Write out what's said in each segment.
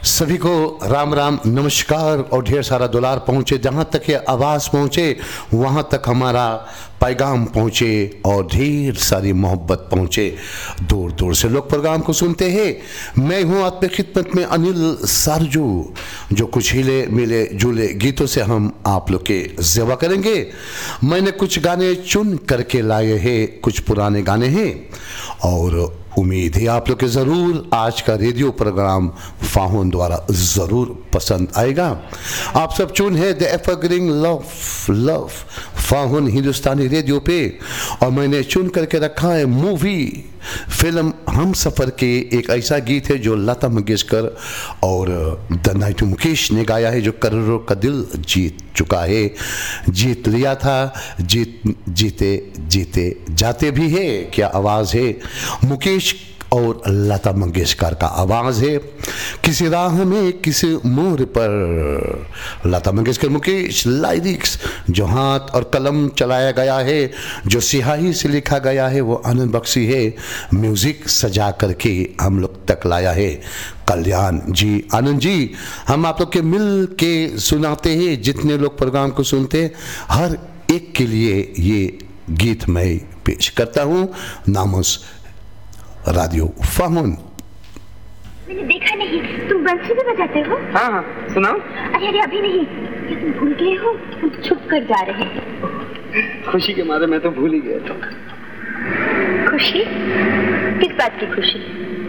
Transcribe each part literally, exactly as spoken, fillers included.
सभी को राम राम नमस्कार और ढेर सारा दुलार पहुँचे। जहाँ तक ये आवाज़ पहुँचे वहाँ तक हमारा पैगाम पहुँचे और ढेर सारी मोहब्बत पहुँचे। दूर दूर से लोग प्रोग्राम को सुनते हैं। मैं हूँ आपके खिदमत में अनिल सरजू, जो कुछ हिले मिले जुले गीतों से हम आप लोग के सेवा करेंगे। मैंने कुछ गाने चुन करके लाए हैं, कुछ पुराने गाने हैं और उम्मीद है आप लोग के ज़रूर आज का रेडियो प्रोग्राम फाहुन द्वारा ज़रूर पसंद आएगा। आप सब चुन है the evergreen love love फाहुन Hindustani radio पे, और मैंने चुन करके रखा है मूवी फिल्म हम सफ़र के एक ऐसा गीत है जो लता मंगेशकर और द नाइट मुकेश ने गाया है, जो करोड़ों का दिल जीत चुका है, जीत लिया था, जीत जीते जीते जाते भी है। क्या आवाज़ है, मुकेश और लता मंगेशकर का आवाज़ है। किसी राह में किसी मोड़ पर, लता मंगेशकर मुकेश लाइरिक्स, जो हाथ और कलम चलाया गया है, जो सिहाई से लिखा गया है, वो आनंद बख्शी है। म्यूज़िक सजा करके हम लोग तक लाया है कल्याण जी। आनंद जी, हम आप लोग के मिल के सुनाते हैं। जितने लोग प्रोग्राम को सुनते हैं हर एक के लिए ये गीत मैं पेश करता हूँ। नामोस रेडियो फाहुन। मैंने देखा नहीं, तुम बंसी भी बजाते हो? हाँ हाँ सुनाओ। अरे अरे अभी नहीं, क्या तुम भूल गए हो? तुम छुप कर जा रहे हैं। खुशी के मारे मैं तो भूल ही गया था। खुशी? किस बात की खुशी?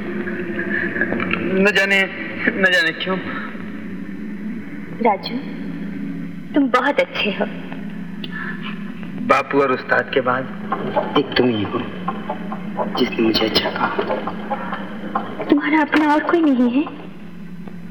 न जाने न जाने क्यों। राजू, तुम बहुत अच्छे हो। बापू और उस्ताद के बाद एक तुम ही हो जिसने मुझे अच्छा कहा। तुम्हारा अपना और कोई नहीं है?